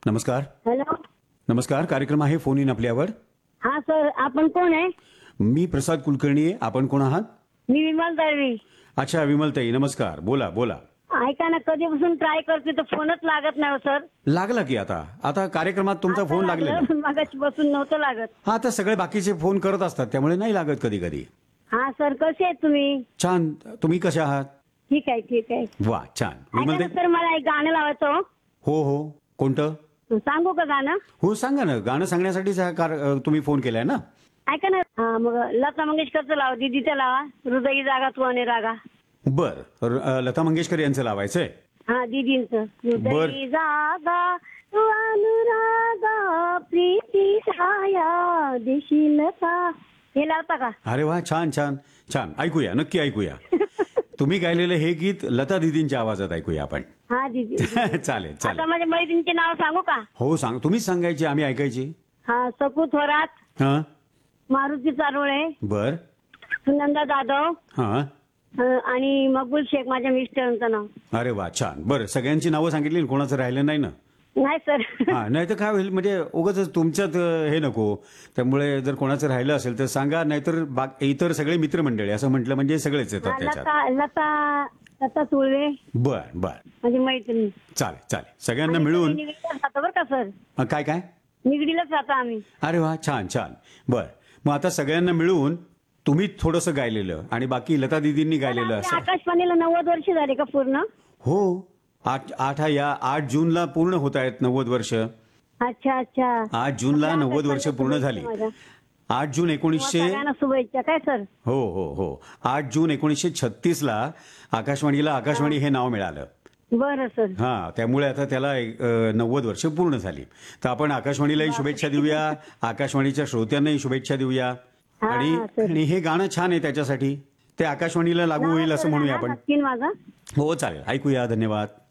नमस्कार. हॅलो. नमस्कार. कार्यक्रम आहे फोन इन आपल्यावर. हा सर, आपण कोण आहे? मी प्रसाद कुलकर्णी आहे. आपण कोण आहात? मी विमल दळवी. अच्छा, विमलताई नमस्कार. बोला बोला. ऐका ना, कधीपासून ट्राय करते तर फोनच लागत नाही हो सर. लागला की आता आता कार्यक्रमात तुमचा फोन लागलेला. मागाची बसून नव्हतं लागत. हा, आता सगळे बाकीचे फोन करत असतात त्यामुळे नाही लागत कधी कधी. हा सर, कसे आहेत तुम्ही? छान. तुम्ही कशा आहात? ठीक आहे ठीक आहे. वा, छान. ऐका ना विमलताई. सर, मला एक गाणं लावायचं हो. हो हो. कोणतं? सांगू का गाणं? हो, सांगा ना. गाणं सांगण्यासाठीच तुम्ही फोन केलाय ना. ऐका ना, मग लता मंगेशकरचं लावा, दीदीचं लावा, हृदयी जागा तू आणि रागा. बर. लता मंगेशकर यांचं लावायचंय. हा, दीदींचं. बर. हृदयी जागा तू अनुरागा, प्रीती छाया देशीलता. हे लावता का? अरे वा, छान छान छान. ऐकूया, नक्की ऐकूया. तुम्ही गायलेलं हे गीत लता दीदींच्या आवाजात ऐकूया आपण. हा दीदी. चालेल चालेल. आता माझ्या मैत्रिणीचे नाव सांगू का? हो, सांग. तुम्हीच सांगायची, आम्ही ऐकायची. हा, सकू थोरात, हा. मारुती चारोळे, बर. सुनंदा जाधव, हा. आणि मकबूल शेख माझ्या मिस्टरांचं नाव. अरे वा, छान. बरं, सगळ्यांची नावं सांगितली ना? कोणाचं राहिलं नाही ना? नाही सर. हा, नाही तर काय होईल, म्हणजे उगाच तुमच्यात हे नको. त्यामुळे जर कोणाचं राहिलं असेल तर सांगा, नाहीतर इतर सगळे मित्रमंडळी असं म्हटलं म्हणजे सगळेच येतात त्याच्यात. लता लता सुळवे बर बर. माझी मैत्रिणी. चालेल चालेल. सगळ्यांना मिळून. निगडीलाच राहतो बरं का सर. काय काय? निगडीलाच राहतो आम्ही. अरे वा, छान छान. बर. मग आता सगळ्यांना मिळून तुम्ही थोडंसं गायलेलं आणि बाकी लता दीदींनी गायलेलं आपल्या असं. आकाशवाणीला 90 वर्ष झाले का पूर्ण? हो. 8 जूनला पूर्ण होत आहेत 90 वर्ष. अच्छा अच्छा. 8 जूनला 90 वर्ष पूर्ण झाली. 8 जून 1900. सगळ्यांना शुभेच्छा. काय सर? हो हो हो. 8 जून 1936 ला आकाशवाणीला आकाशवाणी हे नाव मिळालं. बरं सर. हा, त्यामुळे आता त्याला 90 वर्ष पूर्ण झाली. तर आपण आकाशवाणीलाही शुभेच्छा देऊया, आकाशवाणीच्या श्रोत्यांनाही शुभेच्छा देऊया. आणि हे गाणं छान आहे, त्याच्यासाठी ते आकाशवाणीला लागू होईल असं म्हणूया आपण. नक्की माझा. हो, चालेल. ऐकूया. धन्यवाद.